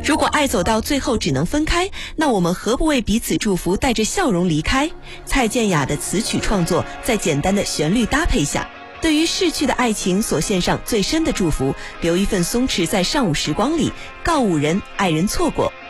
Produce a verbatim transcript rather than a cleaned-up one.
如果爱走到最后只能分开，那我们何不为彼此祝福，带着笑容离开？蔡健雅的词曲创作，在简单的旋律搭配下，对于逝去的爱情所献上最深的祝福，留一份松弛在上午时光里，告五人爱人错过。